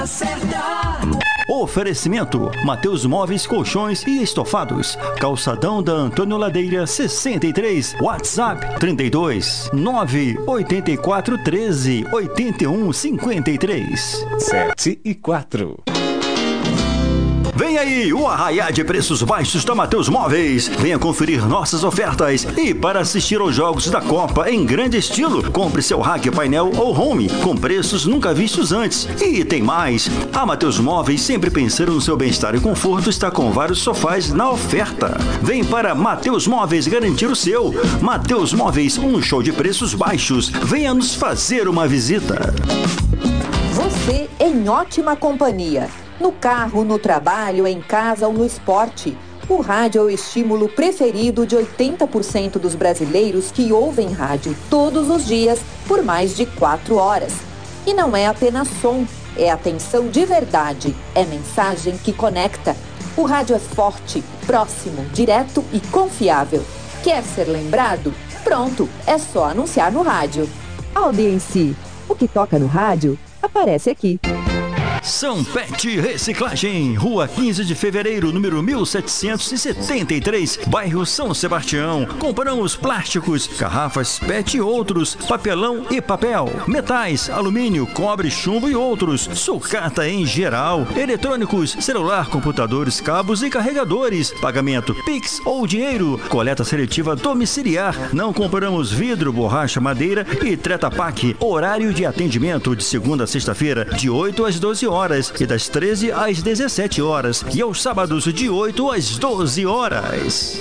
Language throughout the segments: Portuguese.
Oferecimento: Mateus Móveis, Colchões e Estofados. Calçadão da Antônio Ladeira 63. WhatsApp 32 984 13 81 53. 7:04. Vem aí o arraiá de preços baixos da Mateus Móveis. Venha conferir nossas ofertas e para assistir aos jogos da Copa em grande estilo, compre seu rack, painel ou home com preços nunca vistos antes. E tem mais, a Mateus Móveis, sempre pensando no seu bem-estar e conforto, está com vários sofás na oferta. Vem para Mateus Móveis garantir o seu. Mateus Móveis, um show de preços baixos. Venha nos fazer uma visita. Você em ótima companhia. No carro, no trabalho, em casa ou no esporte. O rádio é o estímulo preferido de 80% dos brasileiros que ouvem rádio todos os dias por mais de 4 horas. E não é apenas som, é atenção de verdade, é mensagem que conecta. O rádio é forte, próximo, direto e confiável. Quer ser lembrado? Pronto, é só anunciar no rádio. Audiência, o que toca no rádio aparece aqui. São Pet Reciclagem, Rua 15 de Fevereiro, número 1773, bairro São Sebastião. Compramos plásticos, garrafas PET e outros, papelão e papel, metais, alumínio, cobre, chumbo e outros, sucata em geral, eletrônicos, celular, computadores, cabos e carregadores, pagamento Pix ou dinheiro, coleta seletiva domiciliar. Não compramos vidro, borracha, madeira e Treta Pak. Horário de atendimento de segunda a sexta-feira, de 8 às 12 horas e das 13 às 17 horas e aos sábados de 8 às 12 horas.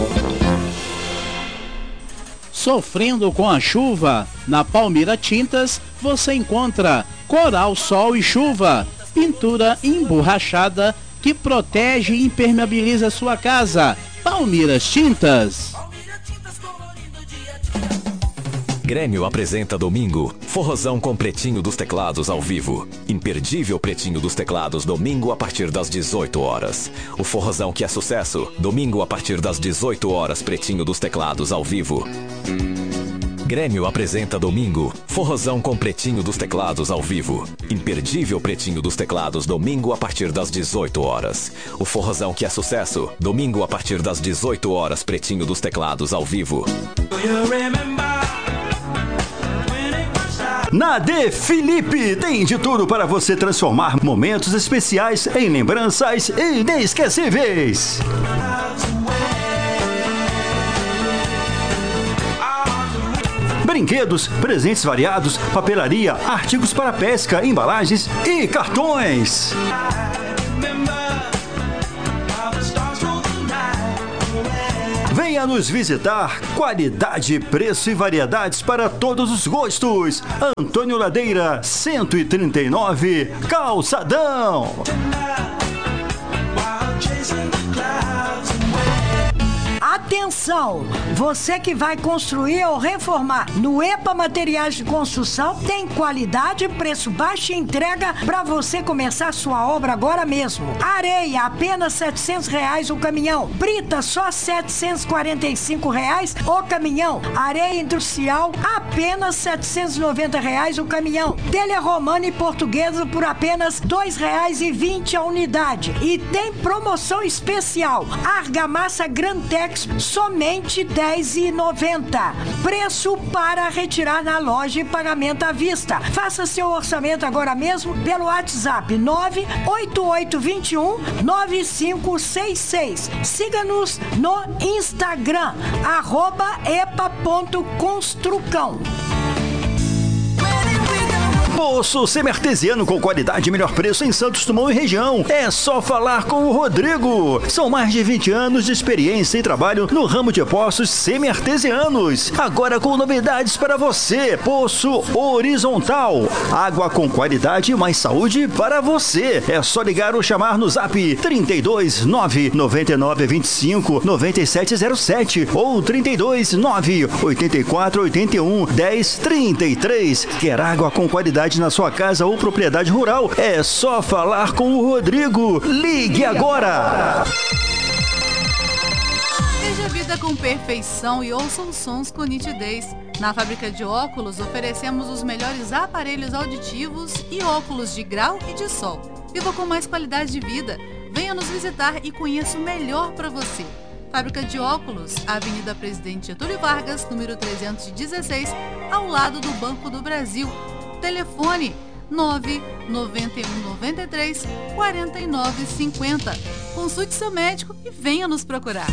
Sofrendo com a chuva? Na Palmira Tintas você encontra Coral, Sol e Chuva, pintura emborrachada que protege e impermeabiliza sua casa. Palmira Tintas. Grêmio apresenta domingo, forrozão com Pretinho dos Teclados ao vivo. Imperdível Pretinho dos Teclados, domingo a partir das 18 horas. O forrozão que é sucesso, domingo a partir das 18 horas, Pretinho dos Teclados ao vivo. Grêmio apresenta domingo, forrozão com Pretinho dos Teclados ao vivo. Imperdível Pretinho dos Teclados, domingo a partir das 18 horas. O forrozão que é sucesso, domingo a partir das 18 horas, Pretinho dos Teclados ao vivo. Na De Felipe tem de tudo para você transformar momentos especiais em lembranças inesquecíveis. Brinquedos, presentes variados, papelaria, artigos para pesca, embalagens e cartões. Venha nos visitar. Qualidade, preço e variedades para todos os gostos. Antônio Ladeira, 139, Calçadão. Atenção! Você que vai construir ou reformar no EPA Materiais de Construção tem qualidade, preço baixo e entrega para você começar sua obra agora mesmo. Areia, apenas R$700 o caminhão. Brita, só R$745 o caminhão. Areia industrial, apenas R$790 o caminhão. Telha romana e portuguesa por apenas R$2,20 a unidade. E tem promoção especial. Argamassa Grantex, somente R$10,90. Preço para retirar na loja e pagamento à vista. Faça seu orçamento agora mesmo pelo WhatsApp 98821-9566. Siga-nos no Instagram, @epa.construcão. Poço semi-artesiano com qualidade e melhor preço em Santos Dumont e região. É só falar com o Rodrigo. São mais de 20 anos de experiência e trabalho no ramo de poços semi-artesianos. Agora com novidades para você. Poço horizontal. Água com qualidade e mais saúde para você. É só ligar ou chamar no Zap 32 999 25 9707 ou 32 9 84 81 10 33. Quer água com qualidade na sua casa ou propriedade rural? É só falar com o Rodrigo. Ligue agora! Vida com perfeição e ouça os sons com nitidez. Na Fábrica de Óculos oferecemos os melhores aparelhos auditivos e óculos de grau e de sol. Viva com mais qualidade de vida. Venha nos visitar e conheça o melhor para você. Fábrica de Óculos, Avenida Presidente Getúlio Vargas, número 316, ao lado do Banco do Brasil. Telefone 99193 4950. Consulte seu médico e venha nos procurar.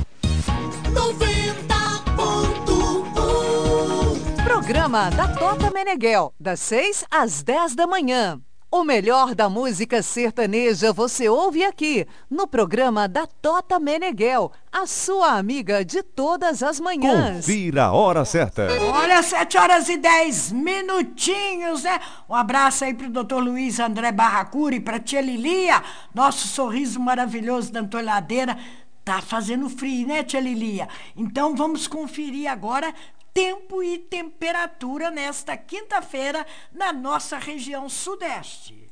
90.1 Programa da Tota Meneghel, das 6 às 10 da manhã. O melhor da música sertaneja você ouve aqui, no programa da Tota Meneghel, a sua amiga de todas as manhãs. Confira a hora certa. Olha, 7h10, né? Um abraço aí pro Dr. Luiz André Barracuri, pra tia Lilia, nosso sorriso maravilhoso da Antolhadeira. Tá fazendo frio, né, tia Lilia? Então vamos conferir agora tempo e temperatura nesta quinta-feira na nossa região sudeste.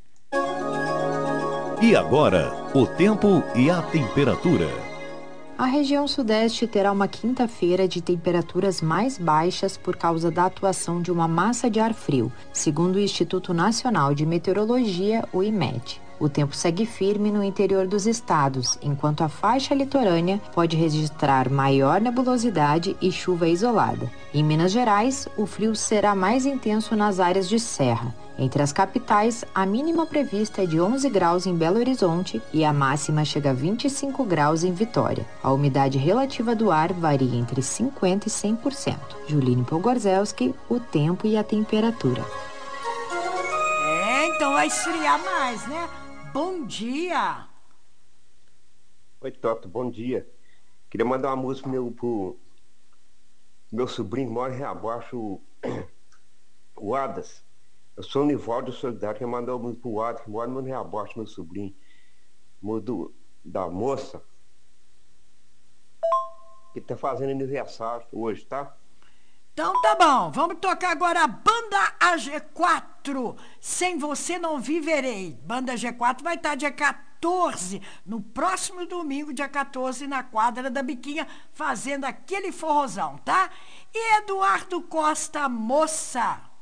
E agora, o tempo e a temperatura. A região sudeste terá uma quinta-feira de temperaturas mais baixas por causa da atuação de uma massa de ar frio, segundo o Instituto Nacional de Meteorologia, o IMET. O tempo segue firme no interior dos estados, enquanto a faixa litorânea pode registrar maior nebulosidade e chuva isolada. Em Minas Gerais, o frio será mais intenso nas áreas de serra. Entre as capitais, a mínima prevista é de 11 graus em Belo Horizonte e a máxima chega a 25 graus em Vitória. A umidade relativa do ar varia entre 50% e 100%. Juline Pogorzelski, o tempo e a temperatura. Então vai esfriar mais, né? Bom dia! Oi, Toto, bom dia. Queria mandar uma música pro meu sobrinho que mora em Reabaixo, o Adas. Eu sou o Nivaldo Solidário, que mandou uma música pro Adas, que mora no Reabaixo, meu sobrinho. Da moça, que tá fazendo aniversário hoje, tá? Então tá bom, vamos tocar agora a Banda AG4, Sem Você Não Viverei. Banda AG4 vai estar dia 14, no próximo domingo, dia 14, na quadra da Biquinha, fazendo aquele forrozão, tá? E Eduardo Costa, Moça.